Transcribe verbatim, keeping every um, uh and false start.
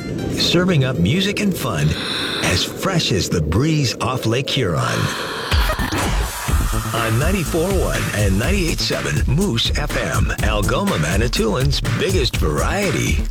serving up music and fun as fresh as the breeze off Lake Huron. On ninety-four point one and ninety-eight point seven Moose F M, Algoma, Manitoulин's biggest variety.